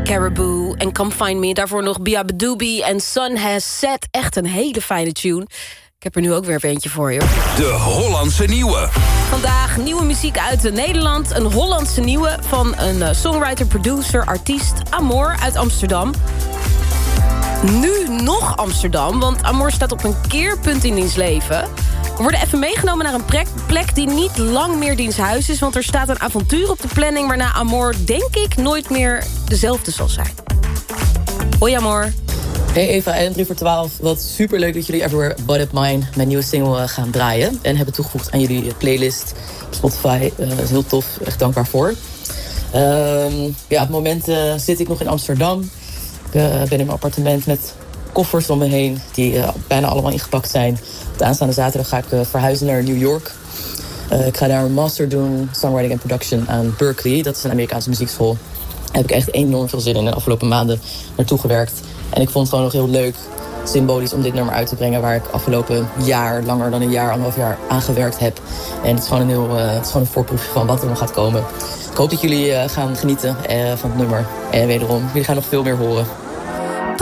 Caribou en Come Find Me. Daarvoor nog Bia Badoobie en Sun Has Set. Echt een hele fijne tune. Ik heb er nu ook weer eentje voor je. De Hollandse Nieuwe. Vandaag nieuwe muziek uit Nederland. Een Hollandse nieuwe van een songwriter, producer, artiest. Amor uit Amsterdam. Nu nog Amsterdam, want Amor staat op een keerpunt in diens leven. We worden even meegenomen naar een plek die niet lang meer diens huis is... want er staat een avontuur op de planning... waarna Amor, denk ik, nooit meer dezelfde zal zijn. Hoi Amor. Hey Eva en 3 voor 12. Wat superleuk dat jullie Everywhere But Up Mine, mijn nieuwe single, gaan draaien. En hebben toegevoegd aan jullie playlist op Spotify. Dat is heel tof, echt dankbaar voor. Op het moment zit ik nog in Amsterdam. Ik ben in mijn appartement met koffers om me heen... die bijna allemaal ingepakt zijn. Op de aanstaande zaterdag ga ik verhuizen naar New York. Ik ga daar een master doen, songwriting en production aan Berkeley. Dat is een Amerikaanse muziekschool. Daar heb ik echt enorm veel zin in de afgelopen maanden naartoe gewerkt. En ik vond het gewoon nog heel leuk, symbolisch, om dit nummer uit te brengen... waar ik afgelopen jaar, langer dan een jaar, 1,5 jaar aan gewerkt heb. En het is gewoon een voorproefje van wat er nog gaat komen. Ik hoop dat jullie gaan genieten van het nummer. En wederom, jullie gaan nog veel meer horen.